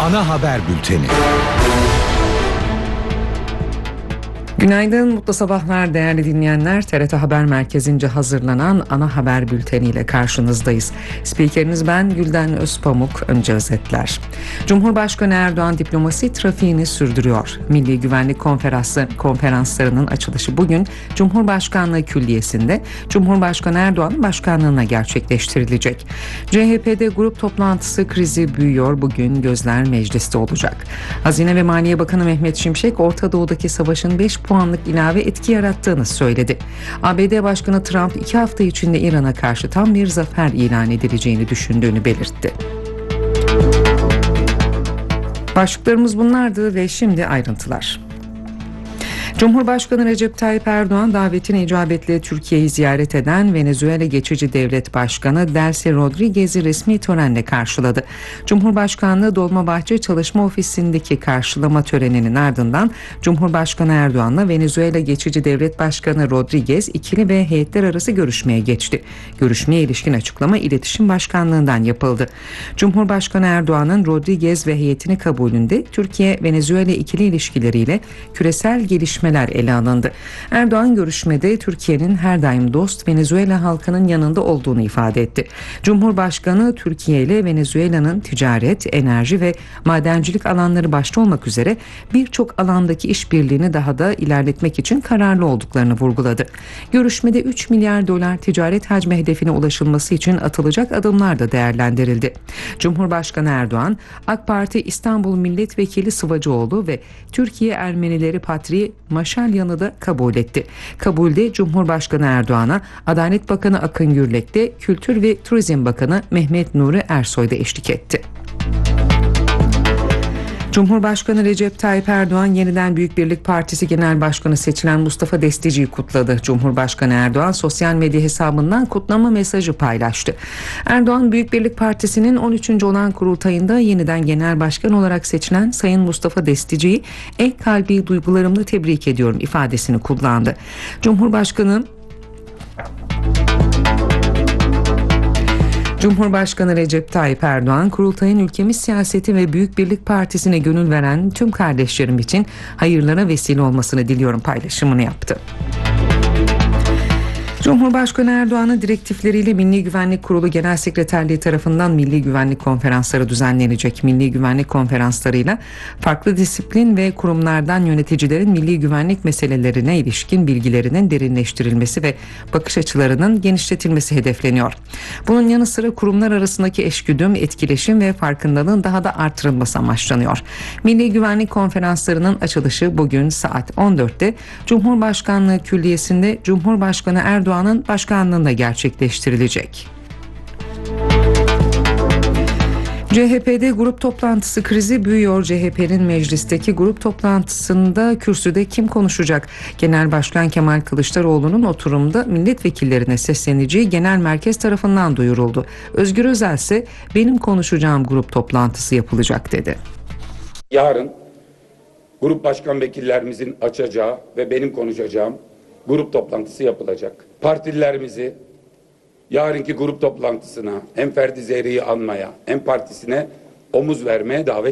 Ana haber bülteni. Günaydın, mutlu sabahlar değerli dinleyenler. TRT Haber Merkezi'nce hazırlanan ana haber bülteniyle karşınızdayız. Spikeriniz ben Gülden Özpamuk. Önce özetler. Cumhurbaşkanı Erdoğan diplomasi trafiğini sürdürüyor. Milli Güvenlik Konferanslarının açılışı bugün Cumhurbaşkanlığı Külliyesi'nde Cumhurbaşkanı Erdoğan başkanlığına gerçekleştirilecek. CHP'de grup toplantısı krizi büyüyor. Bugün gözler mecliste olacak. Hazine ve Maliye Bakanı Mehmet Şimşek, Orta Doğu'daki savaşın 5 puanlık ilave etki yarattığını söyledi. ABD Başkanı Trump 2 hafta içinde İran'a karşı tam bir zafer ilan edileceğini düşündüğünü belirtti. Başlıklarımız bunlardı ve şimdi ayrıntılar. Cumhurbaşkanı Recep Tayyip Erdoğan davetine icabetle Türkiye'yi ziyaret eden Venezuela Geçici Devlet Başkanı Delcy Rodriguez'i resmi törenle karşıladı. Cumhurbaşkanlığı Dolmabahçe Çalışma Ofisi'ndeki karşılama töreninin ardından Cumhurbaşkanı Erdoğan'la Venezuela Geçici Devlet Başkanı Rodriguez ikili ve heyetler arası görüşmeye geçti. Görüşmeye ilişkin açıklama İletişim Başkanlığı'ndan yapıldı. Cumhurbaşkanı Erdoğan'ın Rodriguez ve heyetini kabulünde Türkiye-Venezuela ikili ilişkileriyle küresel gelişmeler ele alındı. Erdoğan görüşmede Türkiye'nin her daim dost Venezuela halkının yanında olduğunu ifade etti. Cumhurbaşkanı Türkiye ile Venezuela'nın ticaret, enerji ve madencilik alanları başta olmak üzere birçok alandaki işbirliğini daha da ilerletmek için kararlı olduklarını vurguladı. Görüşmede 3 milyar dolar ticaret hacmi hedefine ulaşılması için atılacak adımlar da değerlendirildi. Cumhurbaşkanı Erdoğan, AK Parti İstanbul Milletvekili Sıvacıoğlu ve Türkiye Ermenileri Patriği Maşalyan'ı da kabul etti. Kabulde Cumhurbaşkanı Erdoğan'a Adalet Bakanı Akın Gürlek de Kültür ve Turizm Bakanı Mehmet Nuri Ersoy da eşlik etti. Cumhurbaşkanı Recep Tayyip Erdoğan yeniden Büyük Birlik Partisi Genel Başkanı seçilen Mustafa Destici'yi kutladı. Cumhurbaşkanı Erdoğan sosyal medya hesabından kutlama mesajı paylaştı. Erdoğan, Büyük Birlik Partisi'nin 13. olan kurultayında yeniden genel başkan olarak seçilen Sayın Mustafa Destici'yi en kalbi duygularımla tebrik ediyorum ifadesini kullandı. Cumhurbaşkanı Recep Tayyip Erdoğan, kurultayın ülkemiz siyaseti ve Büyük Birlik Partisi'ne gönül veren tüm kardeşlerim için hayırlara vesile olmasını diliyorum paylaşımını yaptı. Cumhurbaşkanı Erdoğan'ın direktifleriyle Milli Güvenlik Kurulu Genel Sekreterliği tarafından Milli Güvenlik Konferansları düzenlenecek. Milli Güvenlik Konferanslarıyla farklı disiplin ve kurumlardan yöneticilerin milli güvenlik meselelerine ilişkin bilgilerinin derinleştirilmesi ve bakış açılarının genişletilmesi hedefleniyor. Bunun yanı sıra kurumlar arasındaki eşgüdüm, etkileşim ve farkındalığın daha da artırılması amaçlanıyor. Milli Güvenlik Konferanslarının açılışı bugün saat 14'te Cumhurbaşkanlığı Külliyesi'nde Cumhurbaşkanı Erdoğan'ın başkanlığında gerçekleştirilecek. CHP'de grup toplantısı krizi büyüyor. CHP'nin meclisteki grup toplantısında kürsüde kim konuşacak? Genel Başkan Kemal Kılıçdaroğlu'nun oturumda milletvekillerine sesleneceği genel merkez tarafından duyuruldu. Özgür Özel ise benim konuşacağım grup toplantısı yapılacak dedi. Yarın grup başkan vekillerimizin açacağı ve benim konuşacağım grup toplantısı yapılacak. Partililerimizi yarınki grup toplantısına hem Ferdi Zeyri'yi anmaya hem partisine omuz vermeye davet